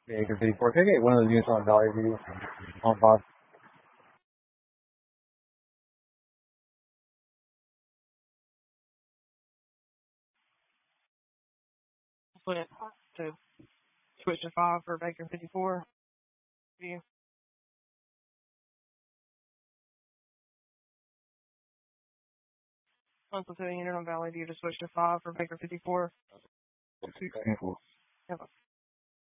Baker 54. Can I get one of those units on Valley View on 5? Flint to switch to 5 for Baker 54. View. Uncle unit on Valley View to switch to 5 for Baker 54. Careful. Yep.